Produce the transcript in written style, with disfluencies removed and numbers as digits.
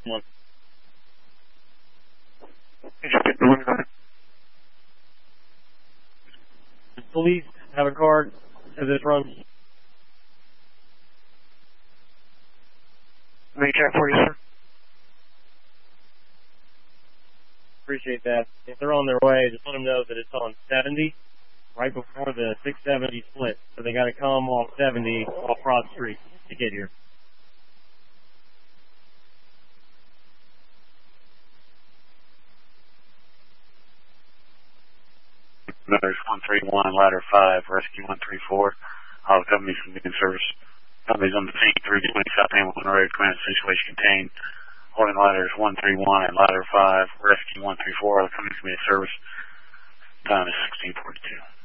One. Police have a card as this runs. Let me check for you, sir. Appreciate that. If they're on their way, just let them know that it's on 70, right before the 670 split. So they got to come off 70 off Broad Street to get here. Numbers 131, ladder 5, rescue 134. All companies from being service. Companies on the scene, 320 South Hamilton Road, command situation contained. Holding ladders 131 and ladder 5, rescue 134. All companies from being service. Time is 16:42.